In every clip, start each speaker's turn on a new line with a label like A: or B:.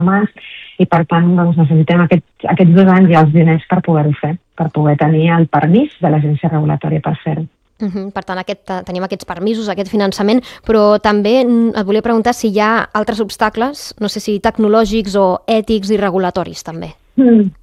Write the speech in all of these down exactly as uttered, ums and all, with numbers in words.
A: humans, i per tant doncs, necessitem aquests, aquests dos anys i els diners per poder-ho fer, per poder tenir el permís de l'agència regulatòria per fer-ho.
B: Uh-huh. Per tant, aquest, tenim aquests permisos, aquest finançament, però també et volia preguntar si hi ha altres obstacles, no sé si tecnològics o ètics i regulatoris també.
A: Mm.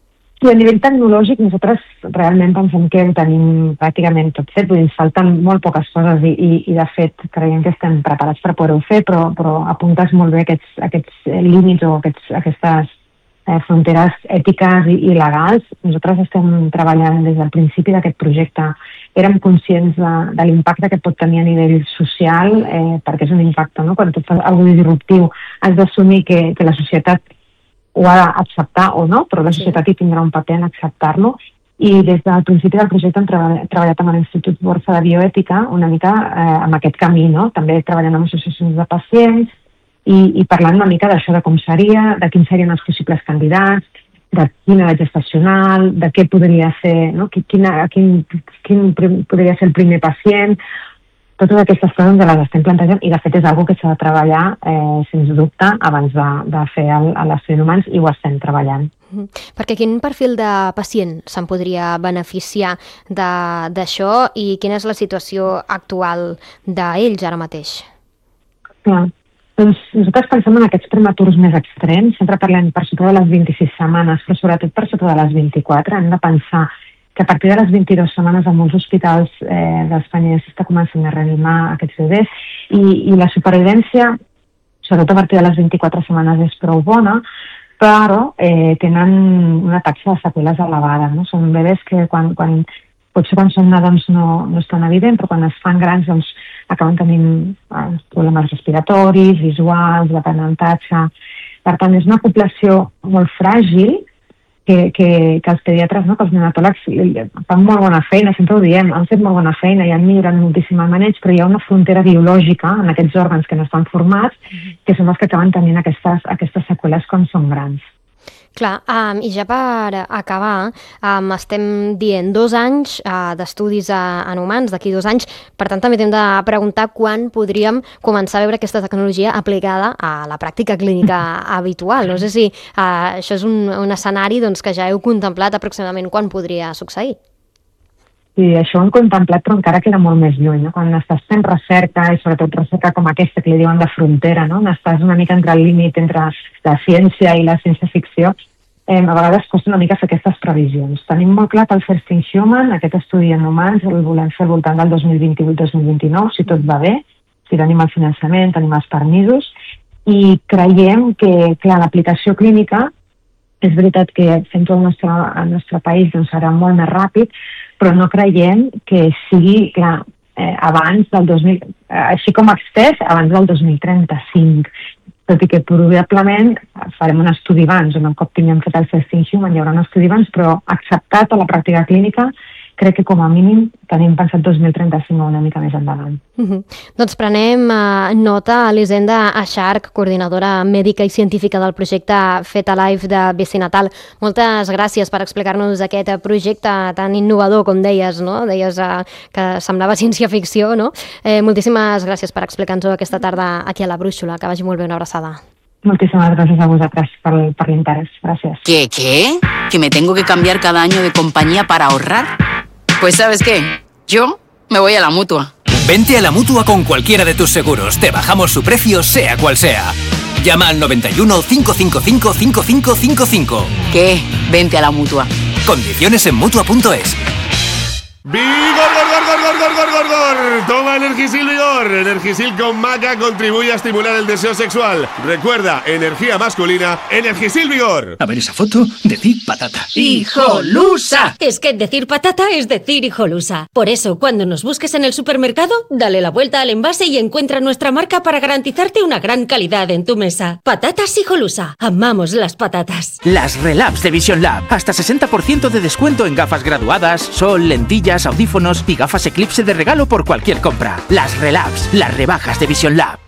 A: I a nivell tecnològic nosaltres realment pensem que ho tenim pràcticament tot fet, vull dir, falten molt poques coses i, i, i de fet creiem que estem preparats per poder-ho fer, però, però apuntes molt bé aquests, aquests límits o aquests, aquestes eh, fronteres ètiques i, i legals. Nosaltres estem treballant des del principi d'aquest projecte. Érem conscients de, de l'impacte que pot tenir a nivell social, eh, perquè és un impacte, no? Quan tu fas alguna cosa disruptiu has d'assumir que, que la societat ho ha d'acceptar o no, però la societat hi tindrà un paper en acceptar-lo. I des del principi del projecte hem treballat, treballat amb l'Institut Borsa de Bioètica una mica eh, amb aquest camí, no? També treballant amb associacions de pacients i, i parlant una mica d'això, de com seria, de quins serien els possibles candidats, de quina edat gestacional, de què podria ser, no? Quina, quin, quin podria ser el primer pacient. Totes aquestes coses de les estem plantejant i de fet és una cosa que s'ha de treballar eh, sens dubte abans de, de fer l'estudi humans i ho estem treballant.
B: Mm. Perquè quin perfil de pacient se'n podria beneficiar d'això i quina és la situació actual d'ells ara mateix?
A: Clar. Doncs nosaltres pensem en aquests prematurs més extrems, sempre parlem per sota de les vint-i-sis setmanes, però sobretot per sota de les vint-i-quatre. Hem de pensar que a partir de les vint-i-dues setmanes a molts hospitals eh, d'Espanya ja s'està començant a reanimar aquests bebès i, i la supervivència, sobretot a partir de les vint-i-quatre setmanes, és prou bona, però eh, tenen una taxa de seqüeles elevada. No? Són bebès que quan, quan, potser quan són nadons no, no és tan evident, però quan es fan grans doncs, acaben tenint eh, problemes respiratoris, visuals, d'aprenentatge. Per tant, és una població molt fràgil, Que, que, que els pediatres, no, que els neonatòlegs fan molt bona feina, sempre ho diem, han fet molt bona feina i han millorat moltíssim el maneig, però hi ha una frontera biològica en aquests òrgans que no estan formats, que són els que acaben tenint aquestes, aquestes seqüeles quan són grans.
B: Clar, um, i ja per acabar, um, estem dient dos anys uh, d'estudis uh, en humans, d'aquí dos anys, per tant també hem de preguntar quan podríem començar a veure aquesta tecnologia aplicada a la pràctica clínica habitual. No sé si uh, això és un, un escenari doncs, que ja heu contemplat aproximadament quan podria succeir.
A: Sí, això ho hem contemplat, però encara queda molt més lluny. No? Quan estàs fent recerca, i sobretot recerca com aquesta, que li diuen de frontera, no? On estàs una mica entre el límit entre la ciència i la ciència-ficció, eh, a vegades costa una mica fer aquestes previsions. Tenim molt clar que el First in Human, aquest estudi en humans, el volem fer al voltant del dos mil vint-i-vuit dos mil vint-i-nou, si tot va bé, si tenim el finançament, tenim els permisos, i creiem que, clar, l'aplicació clínica, és veritat que fent-ho al nostre, al nostre país doncs serà molt més ràpid, però no creiem que sigui, clar, eh, abans del dos mil... Eh, així com extès, abans del dos mil trenta-cinc. Tot i que probablement farem un estudi abans, on un cop tinguem fet el First in Human hi haurà un estudi abans, però acceptat a la pràctica clínica, crec que com a mínim tenim pensat dos mil trenta-cinc o una mica més endavant.
B: Uh-huh. Doncs prenem uh, nota a Elisenda Echarch, coordinadora mèdica i científica del projecte Fetalife de Bicinatal. Moltes gràcies per explicar-nos aquest projecte tan innovador, com deies, no? Deies uh, que semblava ciència-ficció, no? Eh, moltíssimes gràcies per explicar-nos aquesta tarda aquí a la Brúixola. Que vagi molt bé, una abraçada.
A: Muchísimas gracias a vosotras por, por el interés. Gracias.
C: ¿Qué? ¿Qué? ¿Que me tengo que cambiar cada año de compañía para ahorrar? Pues ¿sabes qué? Yo me voy a la Mutua.
D: Vente a la Mutua con cualquiera de tus seguros. Te bajamos su precio, sea cual sea. Llama al noventa y uno, cinco cinco cinco, cinco cinco cinco cinco.
C: ¿Qué? Vente a la Mutua.
D: Condiciones en Mutua punto es.
E: ¡Vigor, gor, gor, gor, gor, gor, gor, gor! Toma Energisil Vigor. Energisil con maca contribuye a estimular el deseo sexual. Recuerda, energía masculina, Energisil Vigor.
F: A ver esa foto, decir patata.
G: ¡Hijolusa! Es que decir patata es decir hijolusa. Por eso, cuando nos busques en el supermercado, dale la vuelta al envase y encuentra nuestra marca para garantizarte una gran calidad en tu mesa. Patatas Hijolusa. Amamos las patatas.
H: Las Relabs de Vision Lab. Hasta sesenta por ciento de descuento en gafas graduadas, sol, lentillas, audífonos y gafas Eclipse de regalo por cualquier compra. Las Relabs, las rebajas de Vision Lab.